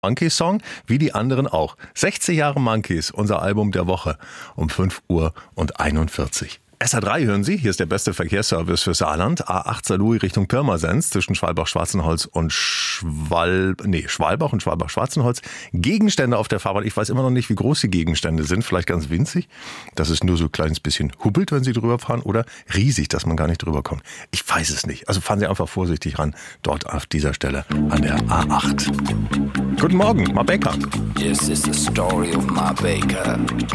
Monkeys-Song, wie die anderen auch. 60 Jahre Monkeys, unser Album der Woche um 5:41 Uhr. SA3 hören Sie, hier ist der beste Verkehrsservice für Saarland. A8 Saarlouis Richtung Pirmasens zwischen Schwalbach-Schwarzenholz und Schwalbach und Schwalbach-Schwarzenholz. Gegenstände auf der Fahrbahn. Ich weiß immer noch nicht, wie groß die Gegenstände sind. Vielleicht ganz winzig, dass es nur so ein kleines bisschen hubbelt, wenn Sie drüber fahren. Oder riesig, dass man gar nicht drüber kommt. Ich weiß es nicht. Also fahren Sie einfach vorsichtig ran. Dort auf dieser Stelle an der A8. Guten Morgen, Ma Baker. This is the story of Ma Baker.